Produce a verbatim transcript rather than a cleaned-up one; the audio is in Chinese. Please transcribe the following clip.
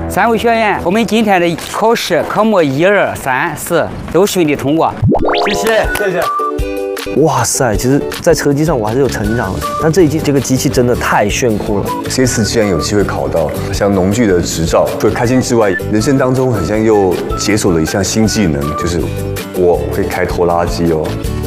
三位学员，我们今天的考试科目一二三四都顺利通过，谢谢，谢谢。 哇塞，其实，在车机上我还是有成长的，但这一机这个机器真的太炫酷了。 这次既然有机会考到像农具的执照，除了开心之外，人生当中好像又解锁了一项新技能，就是我会开拖拉机哦。